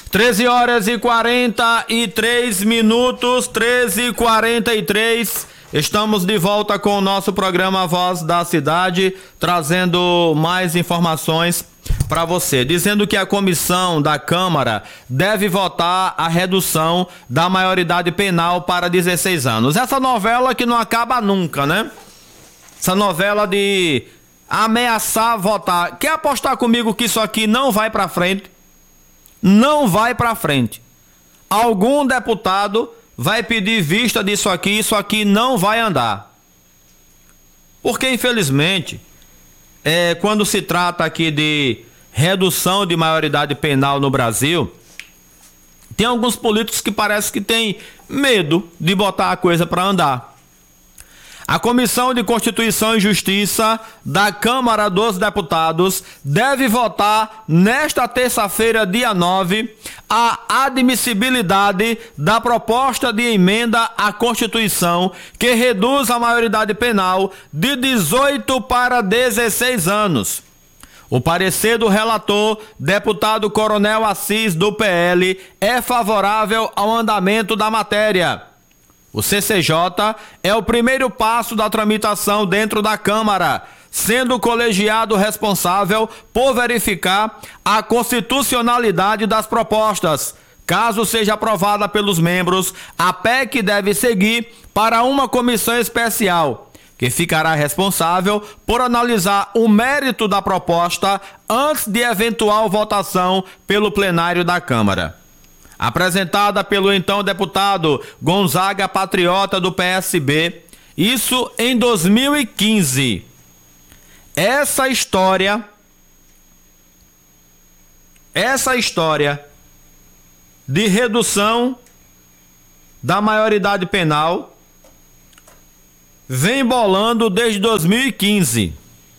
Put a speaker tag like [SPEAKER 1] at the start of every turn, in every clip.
[SPEAKER 1] 13h43, 13h43. Estamos de volta com o nosso programa Voz da Cidade, trazendo mais informações para você, dizendo que a comissão da Câmara deve votar a redução da maioridade penal para 16 anos. Essa novela que não acaba nunca, né? Essa novela de ameaçar votar. Quer apostar comigo que isso aqui não vai para frente? Não vai para frente. Algum deputado vai pedir vista disso aqui, isso aqui não vai andar. Porque, infelizmente, quando se trata aqui de redução de maioridade penal no Brasil, tem alguns políticos que parece que têm medo de botar a coisa para andar. A Comissão de Constituição e Justiça da Câmara dos Deputados deve votar nesta terça-feira, dia 9, a admissibilidade da proposta de emenda à Constituição que reduz a maioridade penal de 18 para 16 anos. O parecer do relator, deputado Coronel Assis, do PL, é favorável ao andamento da matéria. O CCJ é o primeiro passo da tramitação dentro da Câmara, sendo o colegiado responsável por verificar a constitucionalidade das propostas. Caso seja aprovada pelos membros, a PEC deve seguir para uma comissão especial, que ficará responsável por analisar o mérito da proposta antes de eventual votação pelo plenário da Câmara. Apresentada pelo então deputado Gonzaga Patriota, do PSB, isso em 2015. Essa história de redução da maioridade penal vem bolando desde 2015.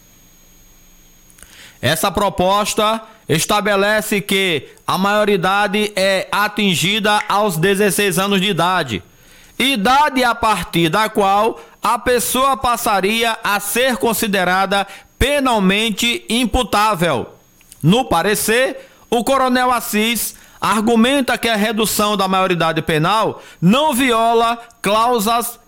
[SPEAKER 1] Essa proposta estabelece que a maioridade é atingida aos 16 anos de idade, idade a partir da qual a pessoa passaria a ser considerada penalmente imputável. No parecer, o Coronel Assis argumenta que a redução da maioridade penal não viola cláusulas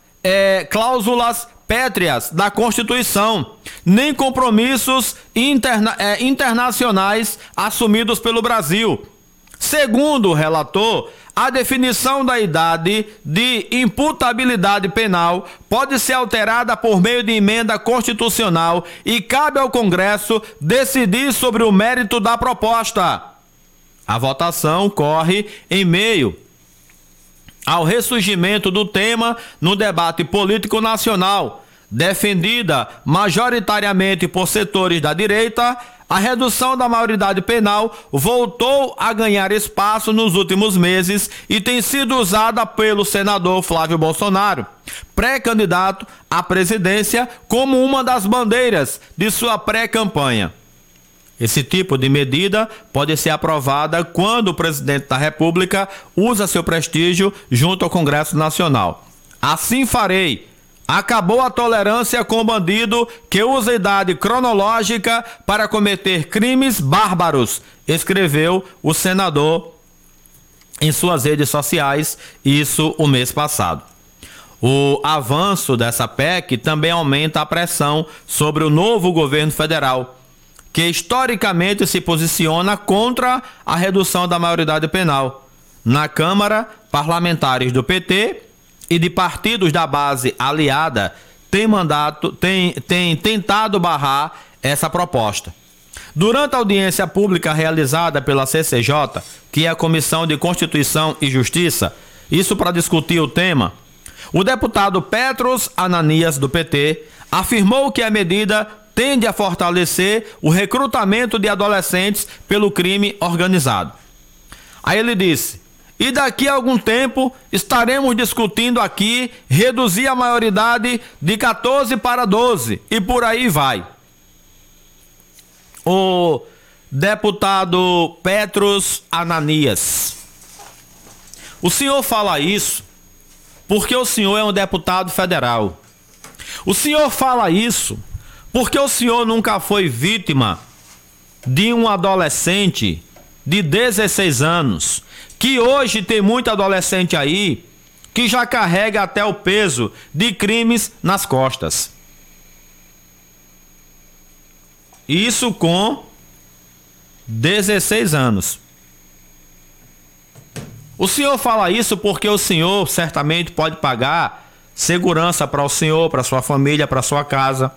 [SPEAKER 1] pétreas da Constituição, nem compromissos internacionais assumidos pelo Brasil. Segundo o relator, a definição da idade de imputabilidade penal pode ser alterada por meio de emenda constitucional e cabe ao Congresso decidir sobre o mérito da proposta. A votação corre em meio ao ressurgimento do tema no debate político nacional. Defendida majoritariamente por setores da direita, a redução da maioridade penal voltou a ganhar espaço nos últimos meses e tem sido usada pelo senador Flávio Bolsonaro, pré-candidato à presidência, como uma das bandeiras de sua pré-campanha. Esse tipo de medida pode ser aprovada quando o presidente da República usa seu prestígio junto ao Congresso Nacional. Assim farei. Acabou a tolerância com o bandido que usa a idade cronológica para cometer crimes bárbaros, escreveu o senador em suas redes sociais, isso o mês passado. O avanço dessa PEC também aumenta a pressão sobre o novo governo federal, que historicamente se posiciona contra a redução da maioridade penal. Na Câmara, parlamentares do PT e de partidos da base aliada têm tentado barrar essa proposta. Durante a audiência pública realizada pela CCJ, que é a Comissão de Constituição e Justiça, isso para discutir o tema, o deputado Petros Ananias, do PT, afirmou que a medida tende a fortalecer o recrutamento de adolescentes pelo crime organizado. Aí ele disse: e daqui a algum tempo estaremos discutindo aqui reduzir a maioridade de 14 para 12 e por aí vai. O deputado Petros Ananias, o senhor fala isso porque o senhor é um deputado federal. O senhor fala isso porque o senhor nunca foi vítima de um adolescente de 16 anos que hoje tem muito adolescente aí que já carrega até o peso de crimes nas costas. Isso com 16 anos. O senhor fala isso porque o senhor certamente pode pagar segurança para o senhor, para sua família, para sua casa.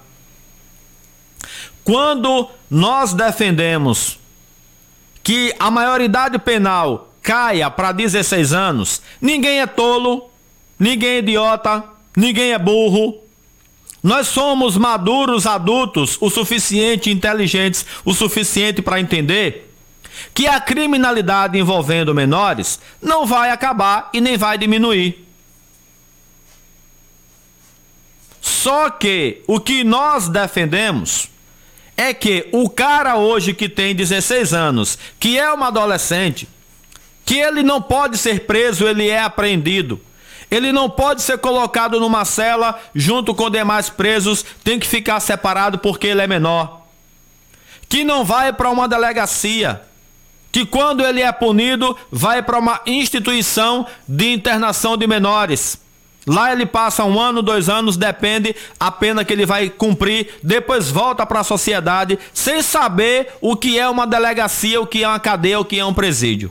[SPEAKER 1] Quando nós defendemos que a maioridade penal caia para 16 anos, ninguém é tolo, ninguém é idiota, ninguém é burro. Nós somos maduros, adultos, o suficiente, inteligentes, o suficiente para entender que a criminalidade envolvendo menores não vai acabar e nem vai diminuir. Só que o que nós defendemos é que o cara hoje que tem 16 anos, que é uma adolescente, que ele não pode ser preso, ele é apreendido. Ele não pode ser colocado numa cela junto com demais presos, tem que ficar separado porque ele é menor. Que não vai para uma delegacia, que quando ele é punido, vai para uma instituição de internação de menores. Lá ele passa 1 ano, 2 anos, depende a pena que ele vai cumprir, depois volta para a sociedade, sem saber o que é uma delegacia, o que é uma cadeia, o que é um presídio.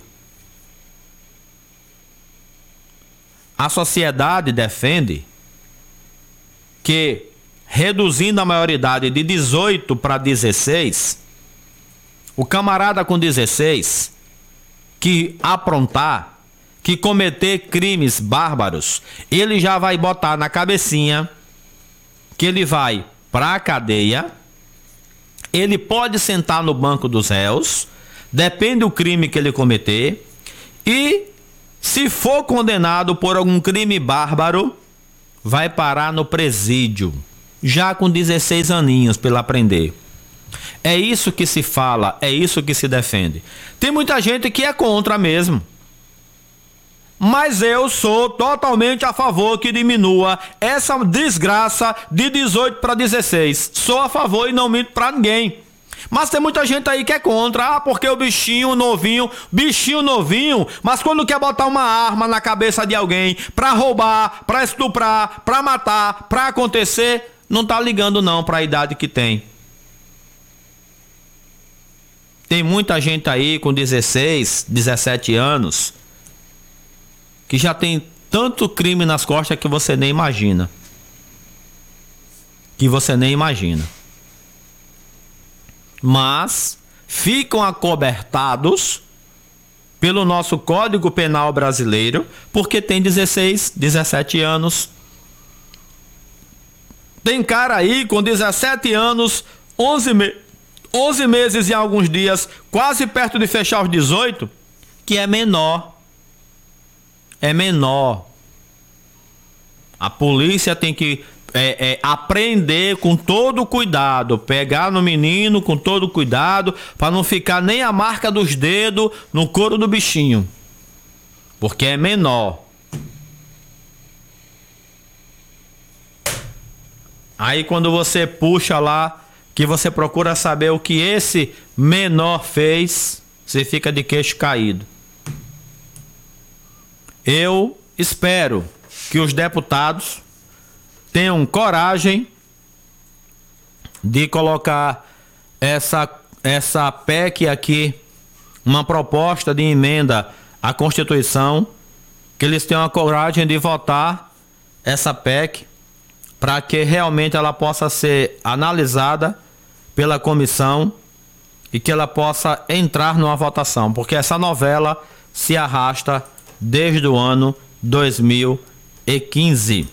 [SPEAKER 1] A sociedade defende que, reduzindo a maioridade de 18 para 16, o camarada com 16 que aprontar, que cometer crimes bárbaros, ele já vai botar na cabecinha que ele vai para a cadeia, ele pode sentar no banco dos réus, depende do crime que ele cometer, e se for condenado por algum crime bárbaro, vai parar no presídio, já com 16 aninhos pela aprender. É isso que se fala, é isso que se defende. Tem muita gente que é contra mesmo. Mas eu sou totalmente a favor que diminua essa desgraça de 18 para 16. Sou a favor e não minto para ninguém. Mas tem muita gente aí que é contra, porque o bichinho novinho, mas quando quer botar uma arma na cabeça de alguém para roubar, para estuprar, para matar, para acontecer, não tá ligando não para a idade que tem. Tem muita gente aí com 16, 17 anos que já tem tanto crime nas costas que você nem imagina. Mas ficam acobertados pelo nosso Código Penal brasileiro, porque tem 16, 17 anos. Tem cara aí com 17 anos, 11 meses e alguns dias, quase perto de fechar os 18, que é menor. A polícia tem que aprender com todo cuidado, pegar no menino com todo cuidado, para não ficar nem a marca dos dedos no couro do bichinho, porque é menor. Aí quando você puxa lá, que você procura saber o que esse menor fez, você fica de queixo caído. Eu espero que os deputados tenham coragem de colocar essa PEC aqui, uma proposta de emenda à Constituição, que eles tenham a coragem de votar essa PEC para que realmente ela possa ser analisada pela comissão e que ela possa entrar numa votação, porque essa novela se arrasta desde o ano 2015.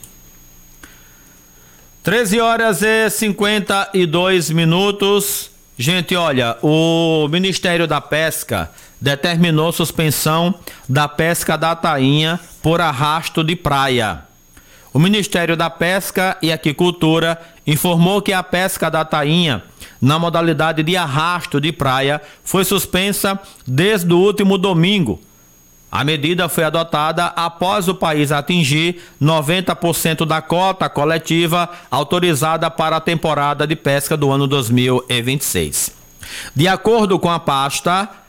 [SPEAKER 1] 13h52. Gente, olha, o Ministério da Pesca determinou suspensão da pesca da tainha por arrasto de praia. O Ministério da Pesca e Aquicultura informou que a pesca da tainha, na modalidade de arrasto de praia, foi suspensa desde o último domingo. A medida foi adotada após o país atingir 90% da cota coletiva autorizada para a temporada de pesca do ano 2026. De acordo com a pasta,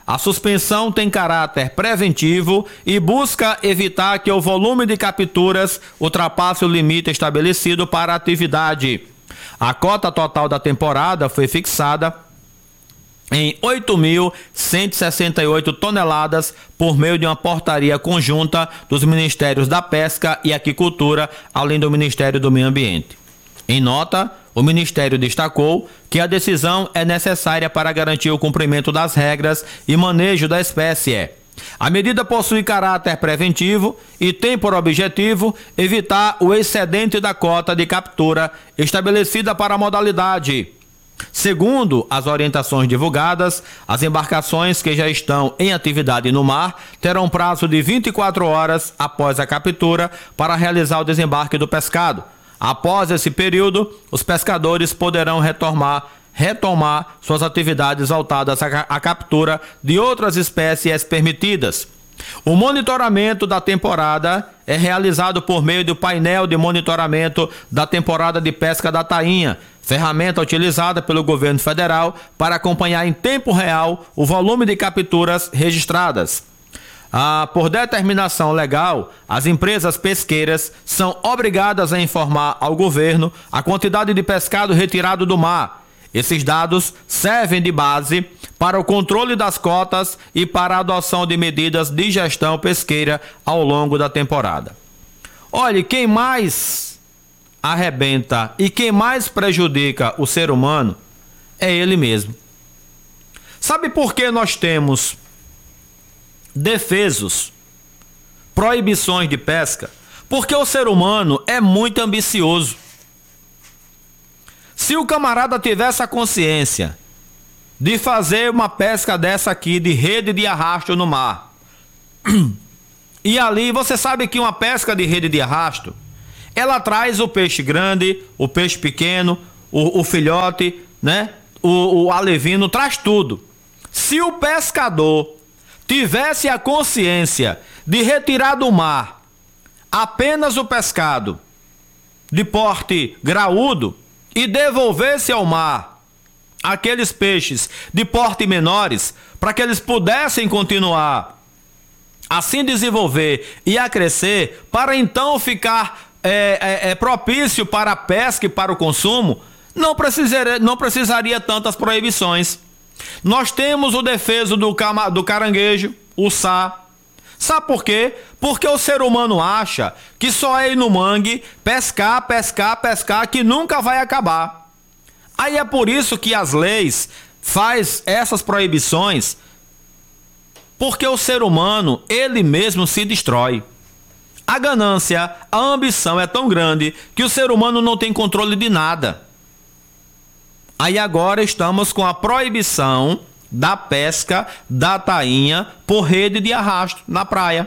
[SPEAKER 1] A suspensão tem caráter preventivo e busca evitar que o volume de capturas ultrapasse o limite estabelecido para a atividade. A cota total da temporada foi fixada em 8.168 toneladas por meio de uma portaria conjunta dos Ministérios da Pesca e Aquicultura, além do Ministério do Meio Ambiente. Em nota, o Ministério destacou que a decisão é necessária para garantir o cumprimento das regras e manejo da espécie. A medida possui caráter preventivo e tem por objetivo evitar o excedente da cota de captura estabelecida para a modalidade. Segundo as orientações divulgadas, as embarcações que já estão em atividade no mar terão prazo de 24 horas após a captura para realizar o desembarque do pescado. Após esse período, os pescadores poderão retomar suas atividades voltadas à captura de outras espécies permitidas. O monitoramento da temporada é realizado por meio do painel de monitoramento da temporada de pesca da tainha, ferramenta utilizada pelo governo federal para acompanhar em tempo real o volume de capturas registradas. Por determinação legal, as empresas pesqueiras são obrigadas a informar ao governo a quantidade de pescado retirado do mar. Esses dados servem de base para o controle das cotas e para a adoção de medidas de gestão pesqueira ao longo da temporada. Olhe, quem mais arrebenta e quem mais prejudica o ser humano é ele mesmo. Sabe por que nós temos defesos, proibições de pesca? Porque o ser humano é muito ambicioso. Se o camarada tivesse a consciência de fazer uma pesca dessa aqui, de rede de arrasto no mar, e ali você sabe que uma pesca de rede de arrasto, ela traz o peixe grande, o peixe pequeno, o filhote, né? O alevino, traz tudo. Se o pescador tivesse a consciência de retirar do mar apenas o pescado de porte graúdo e devolvesse ao mar aqueles peixes de porte menores, para que eles pudessem continuar a se desenvolver e a crescer, para então ficar propício para a pesca e para o consumo, não precisaria tantas proibições. Nós temos o defeso do caranguejo, o sá. Sabe por quê? Porque o ser humano acha que só é ir no mangue, pescar, que nunca vai acabar. Aí é por isso que as leis faz essas proibições, porque o ser humano, ele mesmo se destrói. A ganância, a ambição é tão grande que o ser humano não tem controle de nada. Aí agora estamos com a proibição da pesca da tainha por rede de arrasto na praia.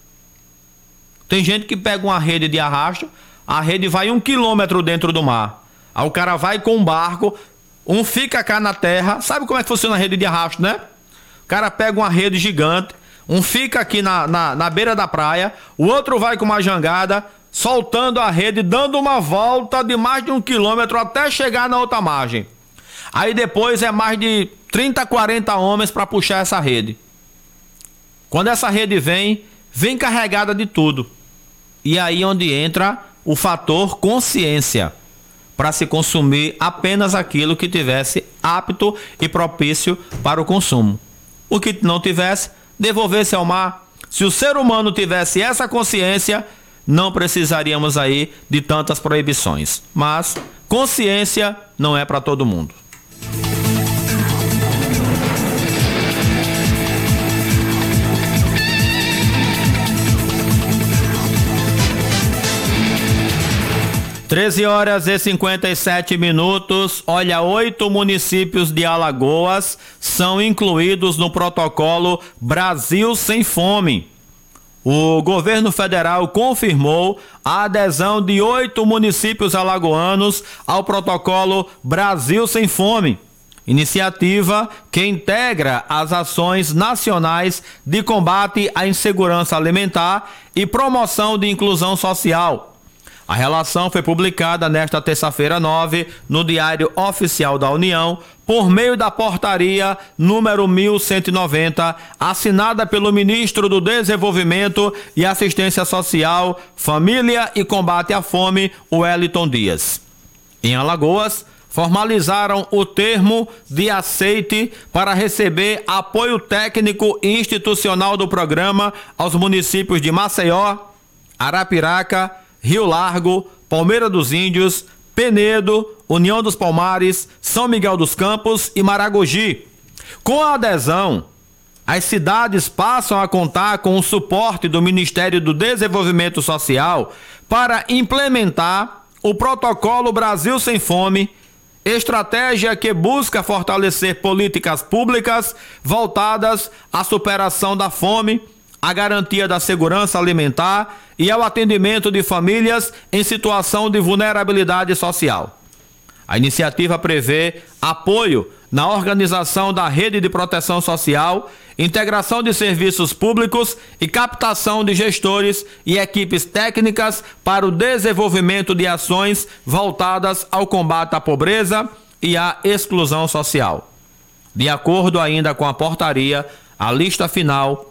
[SPEAKER 1] Tem gente que pega uma rede de arrasto, a rede vai 1 quilômetro dentro do mar. Aí o cara vai com um barco, um fica cá na terra. Sabe como é que funciona a rede de arrasto, né? O cara pega uma rede gigante, um fica aqui na beira da praia, o outro vai com uma jangada, soltando a rede, dando uma volta de mais de 1 quilômetro até chegar na outra margem. Aí depois é mais de 30, 40 homens para puxar essa rede. Quando essa rede vem carregada de tudo. E aí onde entra o fator consciência, para se consumir apenas aquilo que tivesse apto e propício para o consumo. O que não tivesse, devolvesse ao mar. Se o ser humano tivesse essa consciência, não precisaríamos aí de tantas proibições. Mas consciência não é para todo mundo. (13h57). Olha, 8 municípios de Alagoas são incluídos no protocolo Brasil Sem Fome. O governo federal confirmou a adesão de 8 municípios alagoanos ao protocolo Brasil Sem Fome, iniciativa que integra as ações nacionais de combate à insegurança alimentar e promoção de inclusão social. A relação foi publicada nesta terça-feira 9 no Diário Oficial da União, por meio da portaria número 1190, assinada pelo ministro do Desenvolvimento e Assistência Social, Família e Combate à Fome, Wellington Dias. Em Alagoas, formalizaram o termo de aceite para receber apoio técnico e institucional do programa aos municípios de Maceió, Arapiraca, Rio Largo, Palmeira dos Índios, Penedo, União dos Palmares, São Miguel dos Campos e Maragogi. Com a adesão, as cidades passam a contar com o suporte do Ministério do Desenvolvimento Social para implementar o Protocolo Brasil Sem Fome, estratégia que busca fortalecer políticas públicas voltadas à superação da fome, à garantia da segurança alimentar e ao atendimento de famílias em situação de vulnerabilidade social. A iniciativa prevê apoio na organização da rede de proteção social, integração de serviços públicos e captação de gestores e equipes técnicas para o desenvolvimento de ações voltadas ao combate à pobreza e à exclusão social. De acordo ainda com a portaria, a lista final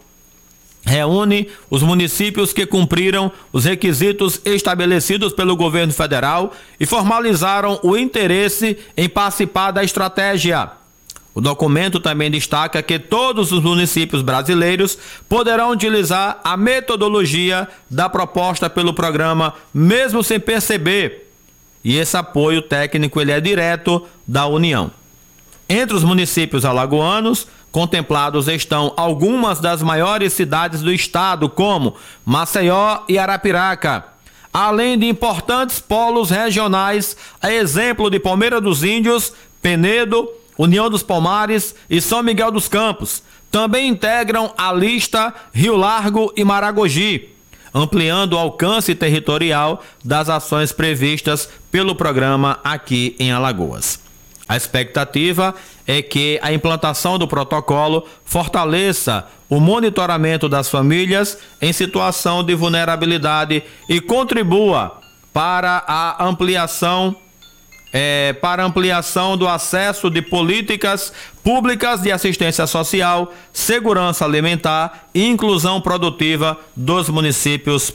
[SPEAKER 1] reúne os municípios que cumpriram os requisitos estabelecidos pelo governo federal e formalizaram o interesse em participar da estratégia. O documento também destaca que todos os municípios brasileiros poderão utilizar a metodologia da proposta pelo programa, mesmo sem perceber. E esse apoio técnico ele é direto da União. Entre os municípios alagoanos, contemplados estão algumas das maiores cidades do estado, como Maceió e Arapiraca, além de importantes polos regionais, a exemplo de Palmeira dos Índios, Penedo, União dos Palmares e São Miguel dos Campos. Também integram a lista Rio Largo e Maragogi, ampliando o alcance territorial das ações previstas pelo programa aqui em Alagoas. A expectativa é que a implantação do protocolo fortaleça o monitoramento das famílias em situação de vulnerabilidade e contribua para a ampliação do acesso de políticas públicas de assistência social, segurança alimentar e inclusão produtiva dos municípios